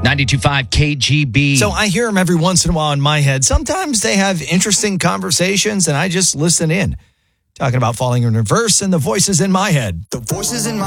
92.5 KGB. So I hear them every once in a while in my head. Sometimes they have interesting conversations, and I just listen in. Talking about falling in reverse and the voices in my head. The voices in my